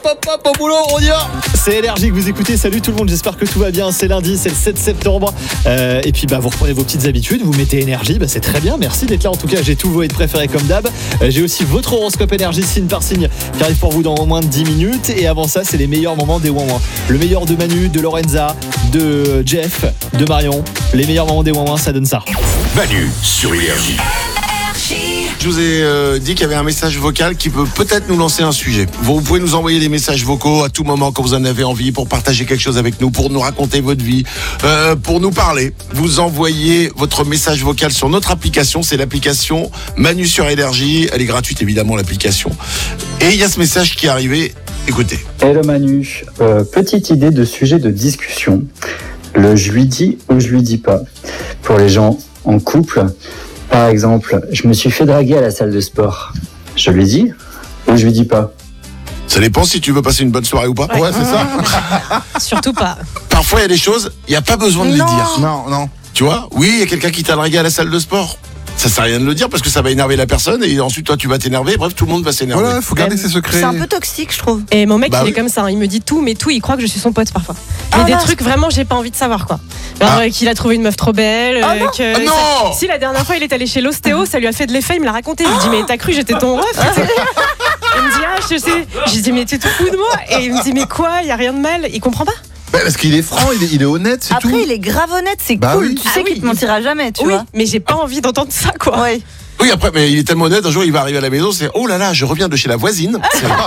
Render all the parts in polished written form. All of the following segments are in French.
Hop, au boulot, on y va. C'est Énergie que vous écoutez. Salut tout le monde, j'espère que tout va bien. C'est lundi, c'est le 7 septembre. Et puis vous reprenez vos petites habitudes, vous mettez Énergie, c'est très bien. Merci d'être là. En tout cas, j'ai tous vos hits préférés comme d'hab. J'ai aussi votre horoscope Énergie signe par signe qui arrive pour vous dans moins de 10 minutes. Et avant ça, c'est les meilleurs moments des Ouin-Ouin. Le meilleur de Manu, de Lorenza, de Jeff, de Marion. Les meilleurs moments des Ouin-Ouin, ça donne ça. Manu sur Énergie. Je vous ai dit qu'il y avait un message vocal qui peut peut-être nous lancer un sujet. Vous pouvez nous envoyer des messages vocaux à tout moment quand vous en avez envie pour partager quelque chose avec nous, pour nous raconter votre vie, pour nous parler. Vous envoyez votre message vocal sur notre application, c'est l'application Manu sur Énergie. Elle est gratuite évidemment l'application. Et il y a ce message qui est arrivé, écoutez. Hello Manu, petite idée de sujet de discussion. Le je lui dis ou je lui dis pas. Pour les gens en couple, par exemple, je me suis fait draguer à la salle de sport. Je lui dis ou je lui dis pas? Ça dépend si tu veux passer une bonne soirée ou pas. Ouais, c'est ça. Surtout pas. Parfois il y a des choses, il n'y a pas besoin de les dire. Non. Tu vois, oui, il y a quelqu'un qui t'a dragué à la salle de sport. Ça sert à rien de le dire parce que ça va énerver la personne et ensuite toi tu vas t'énerver. Bref, tout le monde va s'énerver. Voilà, faut garder ses secrets. C'est un peu toxique, je trouve. Et mon mec, Bah il oui. est comme ça, hein. Il me dit tout, mais tout, il croit que je suis son pote parfois. Il y a des trucs vraiment, j'ai pas envie de savoir quoi. Genre, qu'il a trouvé une meuf trop belle. non. Que Ah non. Si la dernière fois il est allé chez l'ostéo, ça lui a fait de l'effet, il me l'a raconté. Je lui dis, mais t'as cru, j'étais ton ref. Il me dit, je sais. J'ai dit, mais tu te fous de moi. Et il me dit, mais quoi, il y a rien de mal. Il comprend pas. Bah, parce qu'il est franc, il est honnête, c'est Après, tout. il est grave honnête, c'est Bah cool. oui. Tu sais Ah qu'il oui. te mentira jamais, tu Oui, vois. mais j'ai pas envie d'entendre ça quoi. Ouais. Oui, après, mais il est tellement honnête, un jour il va arriver à la maison, c'est oh là là, je reviens de chez la voisine.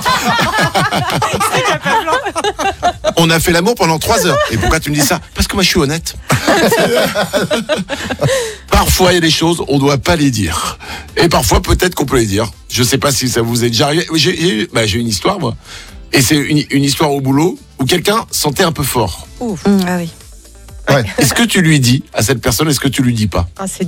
On a fait l'amour pendant 3 heures. Et pourquoi tu me dis ça? Parce que moi je suis honnête. Parfois il y a des choses, on doit pas les dire. Et parfois peut-être qu'on peut les dire. Je sais pas si ça vous est déjà arrivé. J'ai une histoire moi. Et c'est une histoire au boulot où quelqu'un sentait un peu fort. Ah oui. Est-ce que tu lui dis à cette personne, est-ce que tu lui dis pas? Ah, c'est